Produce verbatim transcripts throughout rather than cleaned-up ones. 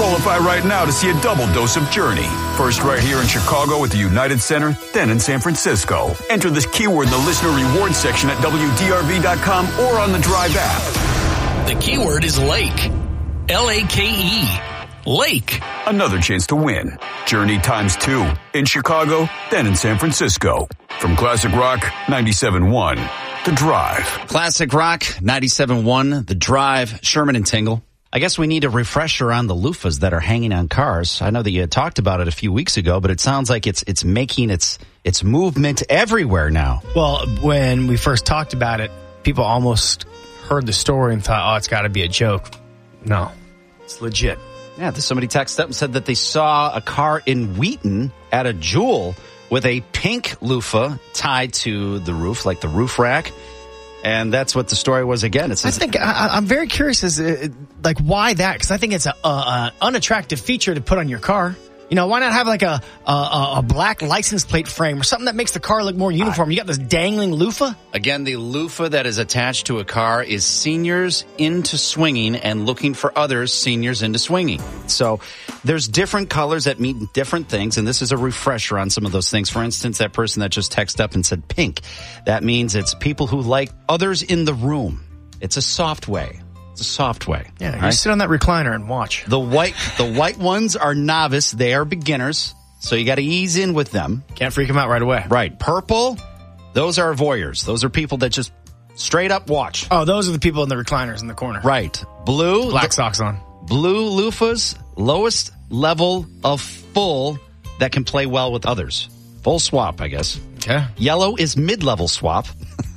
Qualify right now to see a double dose of Journey. First right here in Chicago at the United Center, then in San Francisco. Enter this keyword in the listener rewards section at W D R V dot com or on the Drive app. The keyword is lake. L A K E. Lake. Another chance to win. Journey times two in Chicago, then in San Francisco. From Classic Rock ninety-seven point one, The Drive. Classic Rock ninety-seven point one, The Drive, Sherman and Tingle. I guess we need a refresher on the loofahs that are hanging on cars. I know that you had talked about it a few weeks ago, but it sounds like it's it's making its its movement everywhere now. Well, when we first talked about it, people almost heard the story and thought, oh, it's got to be a joke. No, it's legit. Yeah, somebody texted up and said that they saw a car in Wheaton at a Jewel with a pink loofah tied to the roof, like the roof rack. And that's what the story was again. It says, I think I, I'm very curious as uh, like why that, because I think it's an unattractive feature to put on your car. You know, why not have like a, a a black license plate frame or something that makes the car look more uniform? You got this dangling loofah? Again, the loofah that is attached to a car is seniors into swinging and looking for others seniors into swinging. So there's different colors that mean different things, and this is a refresher on some of those things. For instance, that person that just texted up and said pink. That means it's people who like others in the room. It's a soft way. It's a soft way. Yeah, you right? Sit on that recliner and watch. The white the white ones are novice. They are beginners. So you got to ease in with them. Can't freak them out right away. Right. Purple, those are voyeurs. Those are people that just straight up watch. Oh, those are the people in the recliners in the corner. Right. Blue. Black socks on. Blue loofahs, lowest level of full that can play well with others. Full swap, I guess. Okay. Yellow is mid-level swap.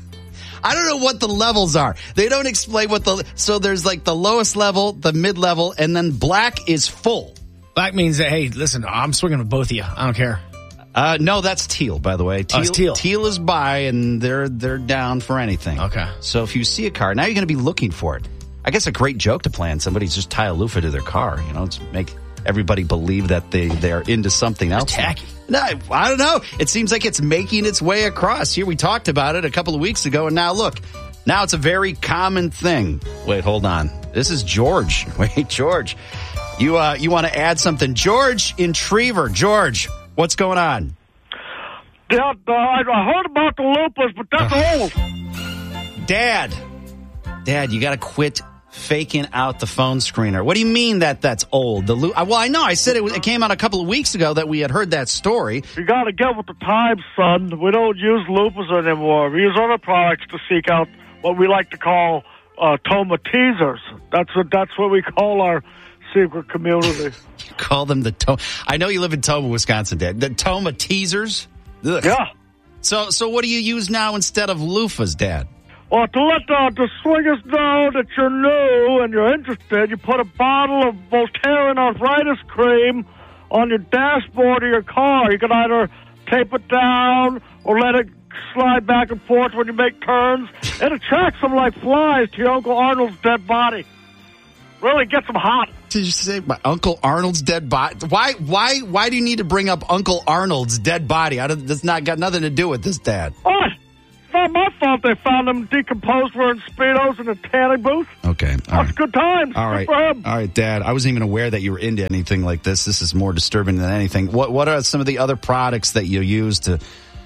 I don't know what the levels are. They don't explain what the... So there's like the lowest level, the mid-level, and then black is full. Black means that, hey, listen, I'm swinging with both of you. I don't care. Uh, no, that's teal, by the way. Teal, oh, it's teal. Teal is by, and they're they're down for anything. Okay. So if you see a car, now you're going to be looking for it. I guess a great joke to play on somebody's just tie a loofah to their car, you know, to make everybody believe that they, they're into something else. It's tacky. No, I don't know. It seems like it's making its way across. Here we talked about it a couple of weeks ago, and now look. Now it's a very common thing. Wait, hold on. This is George. Wait, George. You uh, you want to add something. George in Trevor. George, what's going on? Dad, uh, I heard about the loofahs, but that's old. Dad. Dad, you got to quit faking out the phone screener. What do you mean that that's old? The lo- Well, I know. I said it, it came out a couple of weeks ago that we had heard that story. You got to get with the times, son. We don't use loofahs anymore. We use other products to seek out what we like to call uh, Toma teasers. That's what that's what we call our secret community. You call them the Toma. I know you live in Toma, Wisconsin, Dad. The Toma teasers. Ugh. Yeah. So, so what do you use now instead of loofahs, Dad? Well, to let uh, the swingers know that you're new and you're interested, you put a bottle of Voltaren arthritis cream on your dashboard of your car. You can either tape it down or let it slide back and forth when you make turns. It attracts them like flies to your Uncle Arnold's dead body. Really gets them hot. Did you say my Uncle Arnold's dead body? Why, why, why do you need to bring up Uncle Arnold's dead body? I don't, that's not got nothing to do with this, Dad. What? It's not my fault they found him decomposed wearing Speedos in a tanning booth. Okay. All That's right. good times. All Good right. for him. All right, Dad. I wasn't even aware that you were into anything like this. This is more disturbing than anything. What What are some of the other products that you use to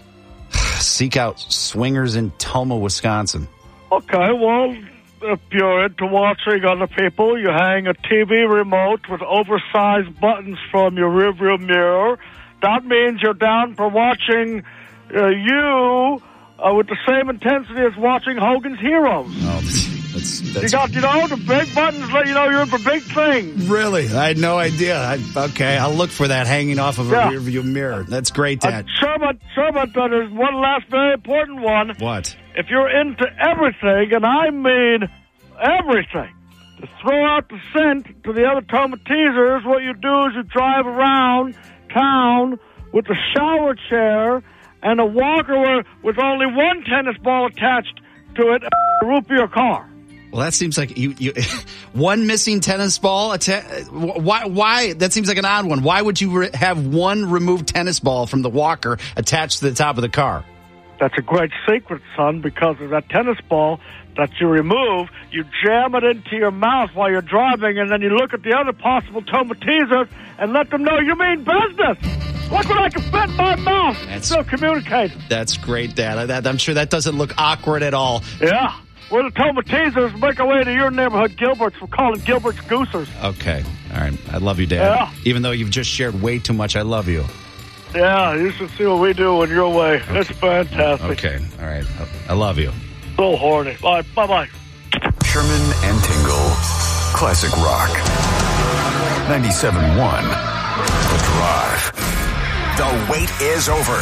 seek out swingers in Toma, Wisconsin? Okay, well, if you're into watching other people, you hang a T V remote with oversized buttons from your rearview mirror. That means you're down for watching uh, you uh, with the same intensity as watching Hogan's Heroes. Oh, that's, that's, that's you got, you know, the big buttons let you know you're in for big things. Really? I had no idea. I, okay, I'll look for that hanging off of a Yeah. rearview mirror. That's great, Dad. Uh, Sherman, Sherman, uh, there's one last very important one. What? If you're into everything, and I mean everything, to throw out the scent to the other Toma teasers, what you do is you drive around town with a shower chair and a walker with only one tennis ball attached to it, and roof your car. Well, that seems like you, you one missing tennis ball. Atta- why? Why? That seems like an odd one. Why would you re- have one removed tennis ball from the walker attached to the top of the car? That's a great secret, son, because of that tennis ball that you remove, you jam it into your mouth while you're driving, and then you look at the other possible tomateezers and let them know you mean business. Look what I can fit in my mouth. That's, Still communicate. That's great, Dad. That, I'm sure that doesn't look awkward at all. Yeah. We're the tomateezers. Make our way to your neighborhood, Gilbert's. We're calling Gilbert's Goosers. Okay. All right. I love you, Dad. Yeah. Even though you've just shared way too much, I love you. Yeah, you should see what we do in your way. Okay. It's fantastic. Okay. All right. I love you. So horny. All right. Bye-bye. Sherman and Tingle. Classic Rock. ninety-seven point one. The Drive. The wait is over.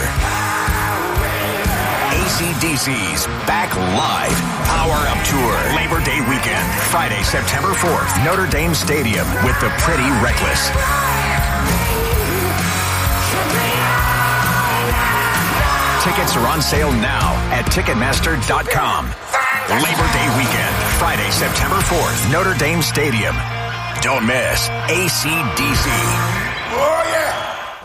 A C D C's Back Live Power Up Tour. Labor Day weekend. Friday, September fourth. Notre Dame Stadium with the Pretty Reckless. Tickets are on sale now at Ticketmaster dot com. Labor Day weekend. Friday, September fourth. Notre Dame Stadium. Don't miss A C D C. Oh, yeah.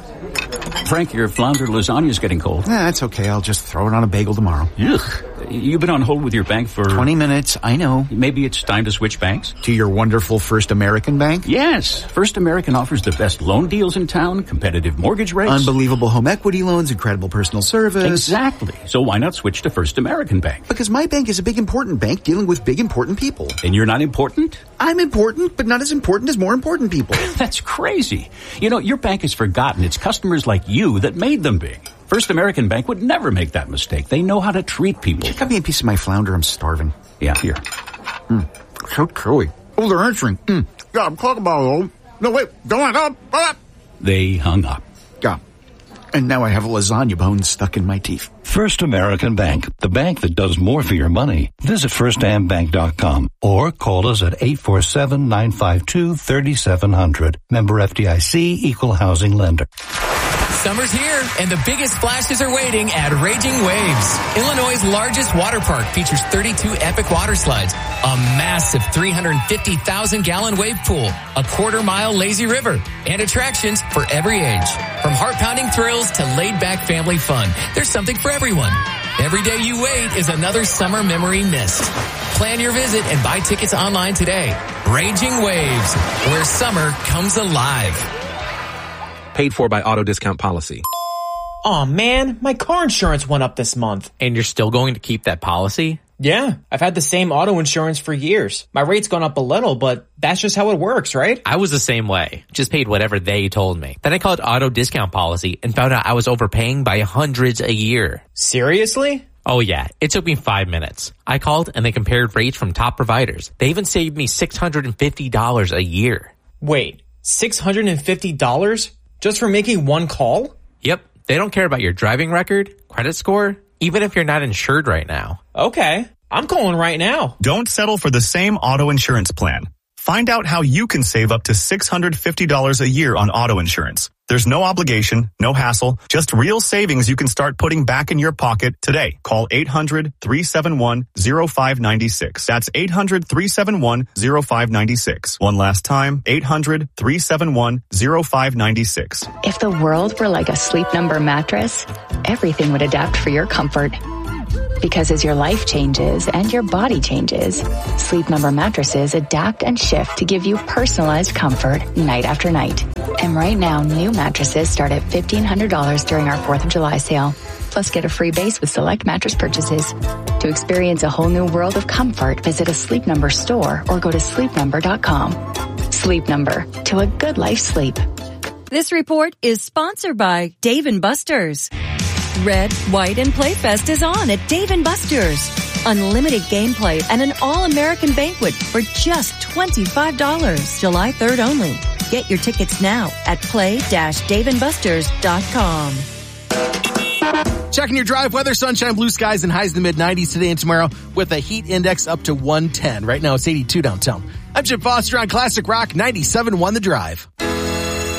Frank, your flounder lasagna's getting cold. Yeah, that's okay. I'll just throw it on a bagel tomorrow. Ugh. You've been on hold with your bank for... twenty minutes, I know. Maybe it's time to switch banks? To your wonderful First American Bank? Yes. First American offers the best loan deals in town, competitive mortgage rates. Unbelievable home equity loans, incredible personal service. Exactly. So why not switch to First American Bank? Because my bank is a big important bank dealing with big important people. And you're not important? I'm important, but not as important as more important people. That's crazy. You know, your bank has forgotten it's customers like you that made them big. First American Bank would never make that mistake. They know how to treat people. Cut me a piece of my flounder. I'm starving. Yeah, here. Mm, so chewy. Oh, they're answering. Mm. Yeah, I'm talking about oh. No, wait. Go on. Up. Up. They hung up. Yeah. And now I have a lasagna bone stuck in my teeth. First American Bank, the bank that does more for your money. Visit first am bank dot com or call us at eight four seven, nine five two, three seven zero zero. Member F D I C, Equal Housing Lender. Summer's here, and the biggest splashes are waiting at Raging Waves. Illinois' largest water park features thirty-two epic water slides, a massive three hundred fifty thousand gallon wave pool, a quarter-mile lazy river, and attractions for every age. From heart-pounding thrills to laid-back family fun, there's something for everyone. Every day you wait is another summer memory missed. Plan your visit and buy tickets online today. Raging Waves, where summer comes alive. Paid for by Auto Discount Policy. Aw, man, my car insurance went up this month. And you're still going to keep that policy? Yeah, I've had the same auto insurance for years. My rate's gone up a little, but that's just how it works, right? I was the same way. Just paid whatever they told me. Then I called Auto Discount Policy and found out I was overpaying by hundreds a year. Seriously? Oh yeah, it took me five minutes. I called and they compared rates from top providers. They even saved me six hundred fifty dollars a year. Wait, six hundred fifty dollars? Just for making one call? Yep. They don't care about your driving record, credit score, even if you're not insured right now. Okay. I'm calling right now. Don't settle for the same auto insurance plan. Find out how you can save up to six hundred fifty dollars a year on auto insurance. There's no obligation, no hassle, just real savings you can start putting back in your pocket today. Call eight hundred, three seven one, zero five nine six. That's eight hundred, three seven one, zero five nine six. One last time, eight hundred, three seven one, zero five nine six. If the world were like a Sleep Number mattress, everything would adapt for your comfort. Because as your life changes and your body changes, Sleep Number mattresses adapt and shift to give you personalized comfort night after night. And right now, new mattresses start at fifteen hundred dollars during our fourth of July sale. Plus, get a free base with select mattress purchases. To experience a whole new world of comfort, visit a Sleep Number store or go to sleep number dot com. Sleep Number, to a good life sleep. This report is sponsored by Dave and Buster's. Red, White, and Playfest is on at Dave and Buster's. Unlimited gameplay and an all-American banquet for just twenty-five dollars. July third only. Get your tickets now at play dash dave and busters dot com. Checking your drive weather, sunshine, blue skies, and highs in the mid nineties today and tomorrow with a heat index up to one ten. Right now it's eighty-two downtown. I'm Chip Foster on Classic Rock ninety-seven point one The Drive.